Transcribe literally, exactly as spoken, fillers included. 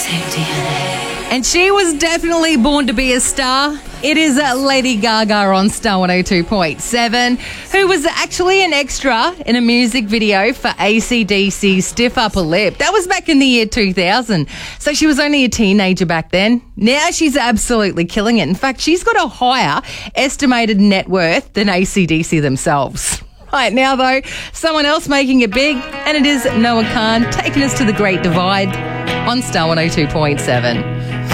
And she was definitely born to be a star. It is uh, Lady Gaga on Star one oh two point seven, who was actually an extra in a music video for A C D C's Stiff Upper Lip. That was back in the year two thousand. So she was only a teenager back then. Now she's absolutely killing it. In fact, she's got a higher estimated net worth than A C D C themselves. Right now, though, someone else making it big, and it is Noah Khan taking us to the Great Divide on Star one oh two point seven.